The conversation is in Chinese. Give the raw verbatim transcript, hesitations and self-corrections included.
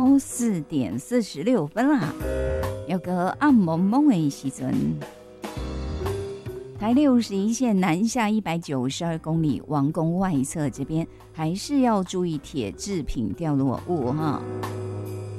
早四点四十六分啦，有个暗蒙蒙的时阵。台六十一线南下一百九十二公里，王宫外侧这边还是要注意铁制品掉落物哈。